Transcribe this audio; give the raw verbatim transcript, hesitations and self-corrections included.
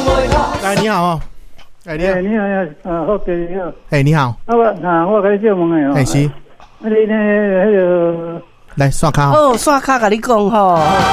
来，你好哦。哎，你好， 你好，啊，好，你好。 哎，你好。 啊，我啊，我跟你借问的哦。 哎，是。 啊，你呢？迄个来刷卡。 哦，刷卡，甲你讲吼。